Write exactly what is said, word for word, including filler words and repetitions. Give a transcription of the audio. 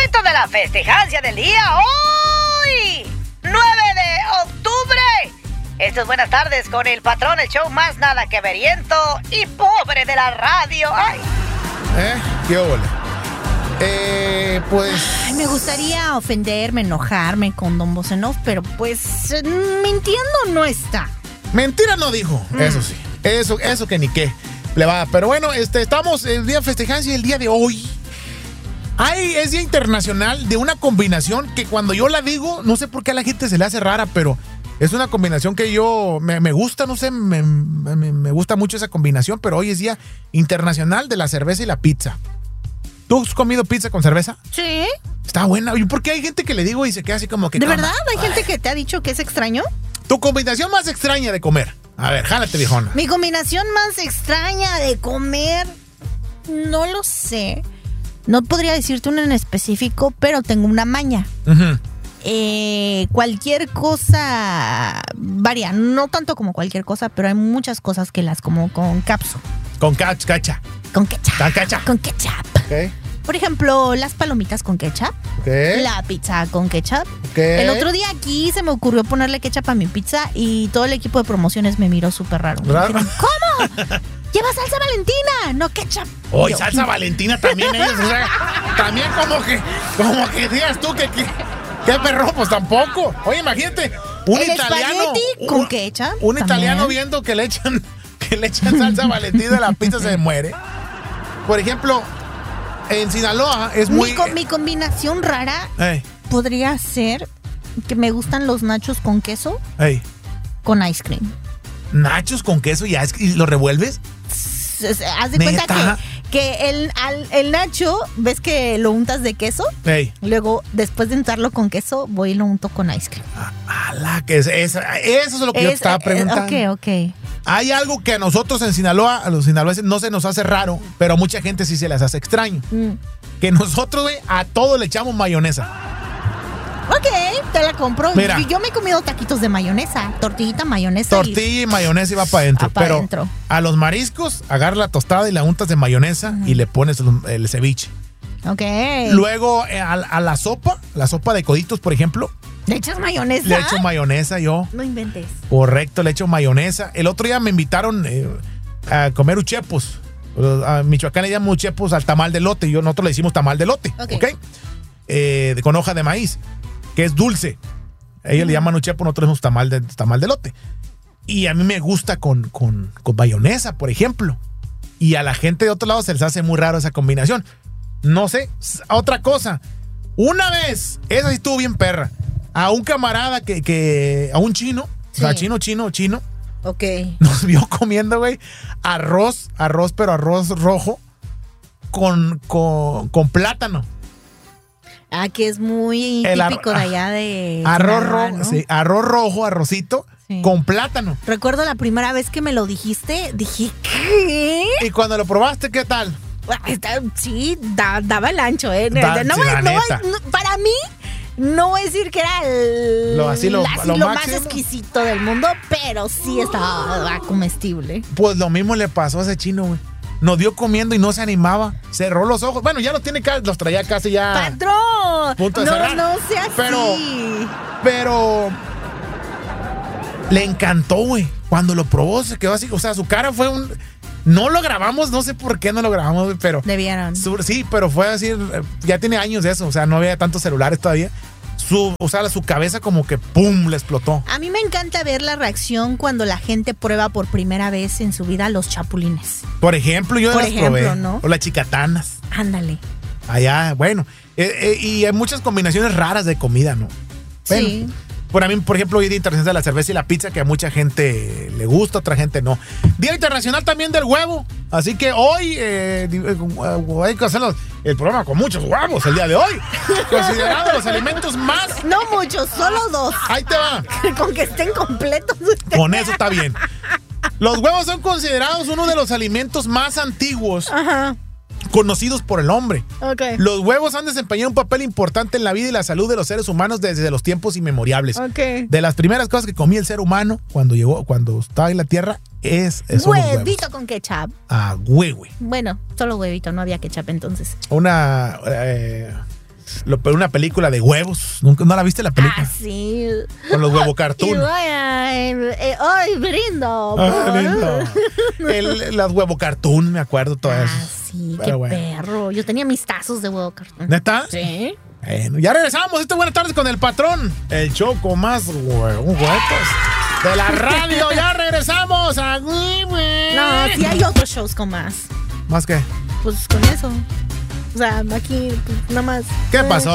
momento de la festejancia del día hoy, nueve de octubre. Esto es Buenas Tardes con el patrón, el show más nada que veriento y pobre de la radio. Ay. ¿Eh? ¿Qué ole? Eh, pues... Ay, me gustaría ofenderme, enojarme con Don Bocenov, pero pues mintiendo no está. Mentira no dijo, mm. eso sí. Eso, eso que ni qué. Le va. Pero bueno, este, estamos el día de festejancia y el día de hoy. Ay, es Día Internacional de una combinación que cuando yo la digo, no sé por qué a la gente se le hace rara, pero es una combinación que yo me, me gusta, no sé, me, me, me gusta mucho esa combinación, pero hoy es Día Internacional de la cerveza y la pizza. ¿Tú has comido pizza con cerveza? Sí. Está buena. ¿Y por qué hay gente que le digo y se queda así como que... ¿De verdad? ¿Hay gente que te ha dicho que es extraño? Tu combinación más extraña de comer. A ver, jálate, viejona. Mi combinación más extraña de comer, no lo sé. No podría decirte una en específico, pero tengo una maña. Uh-huh. Eh, cualquier cosa varía, no tanto como cualquier cosa, pero hay muchas cosas que las como con capsu. Con cach, cacha. Con ketchup. Con ketchup. Con ketchup. Okay. Por ejemplo, las palomitas con ketchup. Okay. La pizza con ketchup. Okay. El otro día aquí se me ocurrió ponerle ketchup a mi pizza y todo el equipo de promociones me miró súper raro. ¿Raro? Me dijeron, ¿cómo? Lleva salsa Valentina, no ketchup. Oye, oh, salsa Valentina también ellos, o sea, también como que, como que digas tú que, que qué perro, pues tampoco. Oye, imagínate, un el italiano con un, ketchup. Un también. italiano viendo que le echan, que le echan salsa Valentina a la pizza se muere. Por ejemplo, en Sinaloa es muy... Mi, co- mi combinación rara hey. podría ser que me gustan los nachos con queso hey. con ice cream. ¿Nachos con queso y, y lo revuelves? Haz de cuenta que, que el, al, el nacho, ¿ves que lo untas de queso? Hey. Luego, después de untarlo con queso, voy y lo unto con ice cream. Ah, la que es, es, eso es lo que es, yo te estaba preguntando. Eh, ok, ok. Hay algo que a nosotros en Sinaloa, a los sinaloenses, no se nos hace raro, pero a mucha gente sí se les hace extraño. Mm. Que nosotros, güey, a todo le echamos mayonesa. Ok, te la compro. Mira, yo me he comido taquitos de mayonesa, tortillita, mayonesa. Tortilla y, y mayonesa y va para adentro. Pa pero dentro. A los mariscos, agarra la tostada y la untas de mayonesa uh-huh. y le pones el, el ceviche. Ok. Luego a, a la sopa, la sopa de coditos, por ejemplo. ¿Le echas mayonesa? Le echo mayonesa yo. No inventes. Correcto, le echo mayonesa. El otro día me invitaron eh, a comer uchepos. A Michoacán le llaman uchepos al tamal de lote. Yo, nosotros le decimos tamal de lote. Ok. ¿Okay? Eh, de, con hoja de maíz, que es dulce. Ellos uh-huh. le llaman uchepo, nosotros le decimos tamal de, tamal de lote. Y a mí me gusta con, con, con mayonesa, por ejemplo. Y a la gente de otro lado se les hace muy raro esa combinación. No sé, otra cosa. Una vez, esa sí estuvo bien perra. A un camarada que, que a un chino, sí. o sea, chino, chino, chino. Ok. Nos vio comiendo, güey, arroz, arroz, pero arroz rojo con, con, con plátano. Ah, que es muy El típico ar- de allá de... Arroz Sinaloa, rojo, ¿no? sí, arroz rojo, arrocito, sí. con plátano. Recuerdo la primera vez que me lo dijiste, dije, ¿qué? Y cuando lo probaste, ¿qué tal? Sí, da, daba el ancho, ¿eh? Da, no, sí, no, no, no, para mí, no voy a decir que era el, lo, así lo, así lo, lo máximo. más exquisito del mundo, pero sí estaba comestible. Pues lo mismo le pasó a ese chino, güey. Nos dio comiendo y no se animaba. Cerró los ojos. Bueno, ya los tiene casi, los traía casi ya. ¡Patrón! Punto de no, cerrar. no sea así. Pero, pero le encantó, güey. Cuando lo probó se quedó así. O sea, su cara fue un... No lo grabamos, no sé por qué no lo grabamos, güey, pero... Debieron. Su, sí, pero fue así, ya tiene años de eso. O sea, no había tantos celulares todavía. Su, o sea, su cabeza como que ¡pum! Le explotó. A mí me encanta ver la reacción cuando la gente prueba por primera vez en su vida los chapulines. Por ejemplo, yo por las ejemplo, probé. ¿no? O las chicatanas. Ándale. Allá, bueno. Eh, eh, y hay muchas combinaciones raras de comida, ¿no? Bueno, sí. Por a mí, por ejemplo, hoy Día Internacional de la Cerveza y la Pizza, que a mucha gente le gusta, otra gente no. Día Internacional también del huevo. Así que hoy eh, hay que hacer el programa con muchos huevos el día de hoy. Considerados los alimentos más... No muchos, solo dos. Ahí te va. Con que estén completos. Con eso está bien. Los huevos son considerados uno de los alimentos más antiguos. Ajá. Conocidos por el hombre. Okay. Los huevos han desempeñado un papel importante en la vida y la salud de los seres humanos desde los tiempos inmemoriales. Okay. De las primeras cosas que comía el ser humano cuando llegó, cuando estaba en la tierra, es, es huevito con ketchup. Ah, huevo. Bueno, solo huevito, no había ketchup entonces. Una, eh, Lo, una película de huevos. ¿Nunca, ¿No la viste la película? Ah, sí. Con los huevos cartoon. Ay, ay, brindo. Ay, brindo. El, las huevos cartoon, me acuerdo todo ah, eso. Sí, Pero qué bueno. perro. Yo tenía mis tazos de huevo cartoon. ¿Neta? Sí. Bueno, ya regresamos. Esta buenas tardes con el patrón. El show con más huevos de la radio. Ya regresamos. A... No, sí hay otros shows con más. ¿Más qué? Pues con eso. O sea, aquí, pues, nada más. ¿Qué pasó?